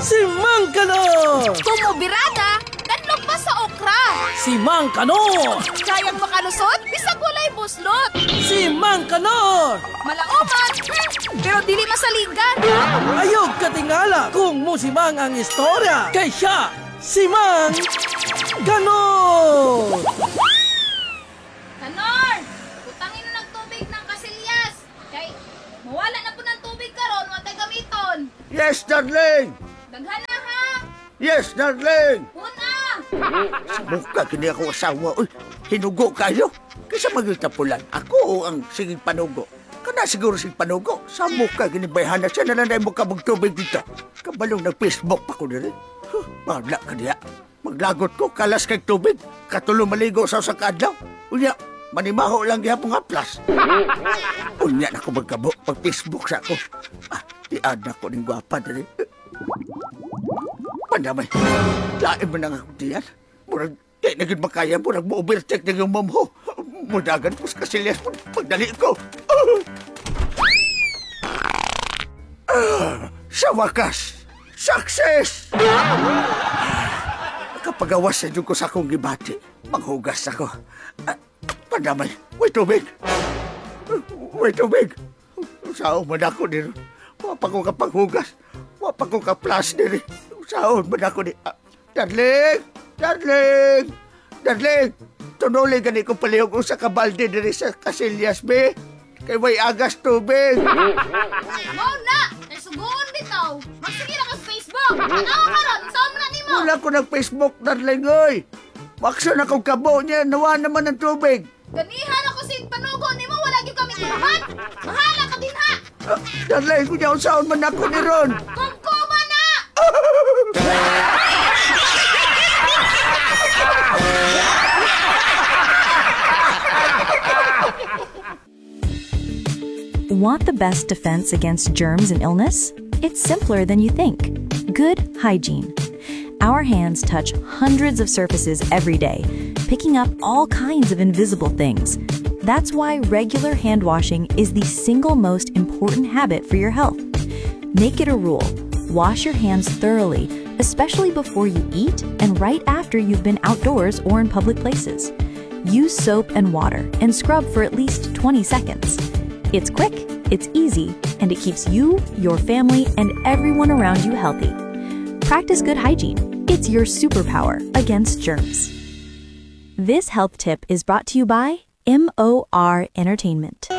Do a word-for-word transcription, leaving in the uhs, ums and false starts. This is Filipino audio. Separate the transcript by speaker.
Speaker 1: Si Mang Kanor!
Speaker 2: Kumubirada, kanlog pa sa okra.
Speaker 1: Si Mang Kanor!
Speaker 2: Kayang makalusot, bisag walay buslot.
Speaker 1: Si Mang Kanor!
Speaker 2: Malangoman, hmm, pero dili masaligan.
Speaker 1: Ayog katingala kung musimang ang istorya. Kay siya, si Mang Kanor!
Speaker 2: Kanor, utangin na ng tubig ng kasilyas. Kay, mawala na po ng tubig karon, wag kay gamiton.
Speaker 3: Yes, darling!
Speaker 2: Daghan na ha!
Speaker 3: Yes, darling!
Speaker 2: Una!
Speaker 3: Sa mukha, kini ako asawa. Uy, hinugo kayo. Kasi magitapulan. Ako ang siging panugo. Kana siguro siging panugo. Sa mukha, ginibayhana siya na nanay mo kabog tubig dito. Kabalong nag-Facebook pa ko nila. Huh, wala ka niya. Maglagot ko, kalas kay tubig. Katulo maligo sa usang kadlaw. Unya, manimaho lang gihapong haplas. Unya na ko magkabo. Pag-Facebook sa ako. Ah, tiad na ko ng gwapa nila. Pandamay, lain mo nang ako diyan. Murag, di naging makaya, murag mo-overtake na yung mom ho. Mudagan po sa kasilyas mo, pagdali ko. Ah, sa wakas, success! Nakapagawas sa ko sa akong gibati. Maghugas ako. Ah, pandamay, may tubig. May tubig. Saan man ako din. Wapa ko kapaghugas. Wapa ko ka-plus din. Saan man ako din. Ah, darling! Darling! Darling! Tunuli gani ko palihog sa kabalde din sa kasilyas, be. Kay may agas tubig.
Speaker 2: Mau na! Nasugoon bitaw! Magsige na kang Facebook! Ano ka ron? Saan mo na ni mo?
Speaker 3: Wala ko ng Facebook, darling, oy. Maksa na kong kabo niya. Nawa naman ng tubig.
Speaker 2: Ganihan ako si panugo ni mo! Wala gyud kami tuluhan! Mahala ka din ha!
Speaker 3: Ah, darling, kunya saan man ako ni Ron.
Speaker 2: Kumkuma na!
Speaker 4: Want the best defense against germs and illness? It's simpler than you think. Good hygiene. Our hands touch hundreds of surfaces every day, picking up all kinds of invisible things. That's why regular hand washing is the single most important habit for your health. Make it a rule. Wash your hands thoroughly, especially before you eat and right after you've been outdoors or in public places. Use soap and water and scrub for at least twenty seconds. It's quick, it's easy, and it keeps you, your family, and everyone around you healthy. Practice good hygiene. It's your superpower against germs. This health tip is brought to you by M O R Entertainment.